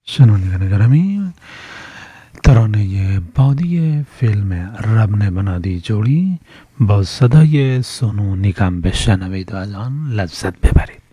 شنوندگان گرامی، ترانه بادی فیلم رب نے بنا دی جوڑی با صدای سونو نیگم بشنوید و از آن لذت ببرید.